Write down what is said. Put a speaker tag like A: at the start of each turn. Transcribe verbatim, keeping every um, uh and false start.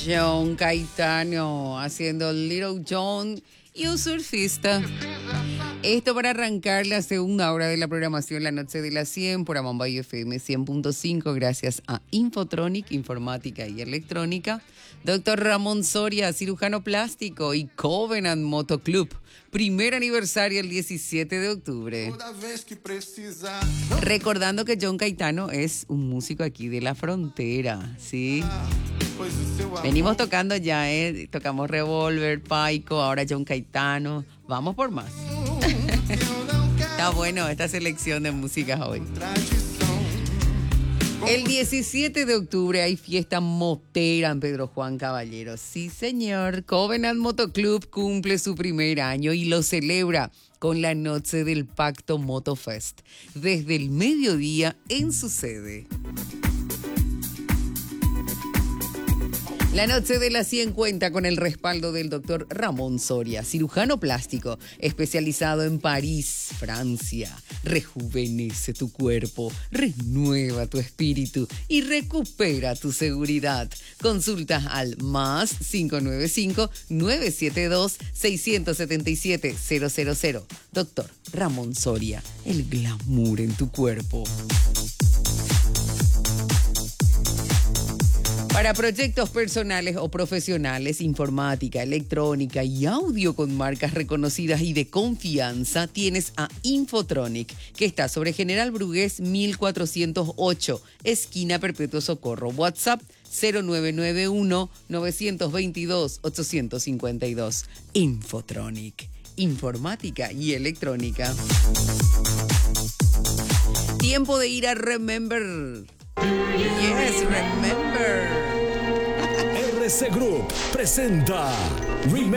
A: John Caetano haciendo Little John y un surfista. Esto para arrancar la segunda hora de la programación La Noche de las cien por Amambay F M cien punto cinco, gracias a Infotronic, Informática y Electrónica. Doctor Ramón Soria, cirujano plástico, y Covenant Motoclub. Primer aniversario el diecisiete de octubre. Recordando que John Caetano es un músico aquí de la frontera, ¿sí? Venimos tocando ya, ¿eh? Tocamos Revolver, Paico, ahora John Caetano. Vamos por más. Está bueno esta selección de músicas hoy. El diecisiete de octubre hay fiesta motera en Pedro Juan Caballero. Sí, señor. Covenant Motoclub cumple su primer año y lo celebra con la noche del Pacto Motofest, desde el mediodía en su sede. La Noche de las cien cuenta con el respaldo del doctor Ramón Soria, cirujano plástico, especializado en París, Francia. Rejuvenece tu cuerpo, renueva tu espíritu y recupera tu seguridad. Consulta al más cinco nueve cinco, nueve siete dos, seis siete siete, cero cero cero. Doctor Ramón Soria, el glamour en tu cuerpo. Para proyectos personales o profesionales, informática, electrónica y audio con marcas reconocidas y de confianza, tienes a Infotronic, que está sobre General Brugués mil cuatrocientos ocho, esquina Perpetuo Socorro. WhatsApp cero nueve nueve uno, nueve dos dos, ocho cinco dos. Infotronic, informática y electrónica. Tiempo de ir a Remember. Yes, remember.
B: R C Group presenta Remember.